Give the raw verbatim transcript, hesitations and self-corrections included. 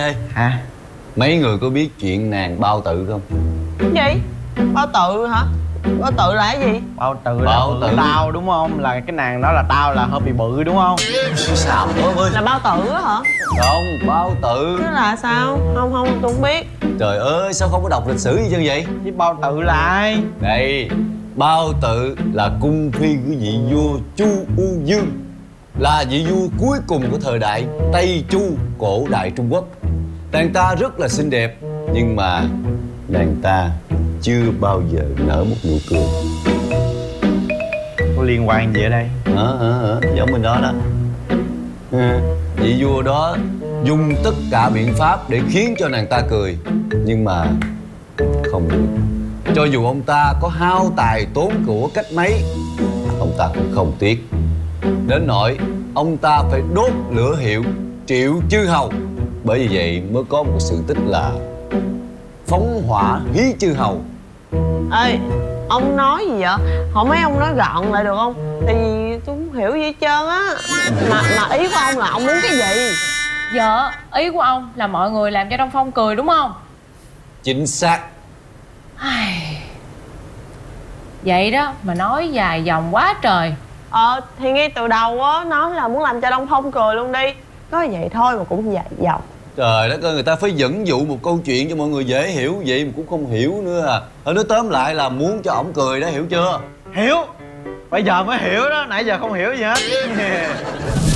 Ê hả? Mấy người có biết chuyện nàng bao tự không? Cái gì? Bao tự hả? Bao tự là cái gì? Bao tự là Bao bự tự. tao đúng không? Là cái nàng đó là tao là hơi bị bự đúng không? Sao ơi ơi. Là bao tử á hả? Không, bao tự. Chứ là sao? Không không tôi không biết. Trời ơi, sao không có đọc lịch sử gì chứ vậy? Chứ bao tự là ai? Đây, bao tự là cung phi của vị vua Chu U Dương, là vị vua cuối cùng của thời đại Tây Chu cổ đại Trung Quốc. Nàng ta rất là xinh đẹp, nhưng mà nàng ta chưa bao giờ nở một nụ cười. Có liên quan gì ở đây? Hả hả hả giống bên đó đó. Ừ, vị vua đó dùng tất cả biện pháp để khiến cho nàng ta cười, nhưng mà không được. Cho dù ông ta có hao tài tốn của cách mấy, ông ta cũng không tiếc. Đến nỗi ông ta phải đốt lửa hiệu triệu chư hầu. Bởi vì vậy mới có một sự tích là phóng hỏa hí chư hầu. Ê, ông nói gì vậy? Không mấy ông nói gọn lại được không? Tại vì tôi không hiểu gì hết trơn á. Mà mà ý của ông là ông muốn cái gì? Dạ, ý của ông là mọi người làm cho Đông Phong cười đúng không? Chính xác. Vậy đó mà nói dài dòng quá trời. Ờ, thì ngay từ đầu á, nói là muốn làm cho Đông Phong cười luôn đi. Có vậy thôi mà cũng dài dòng. Trời đất ơi, người ta phải dẫn dụ một câu chuyện cho mọi người dễ hiểu, vậy mà cũng không hiểu nữa à. Thôi nói tóm lại là muốn cho ổng cười đó, hiểu chưa? Hiểu. Bây giờ mới hiểu đó, nãy giờ không hiểu gì hết.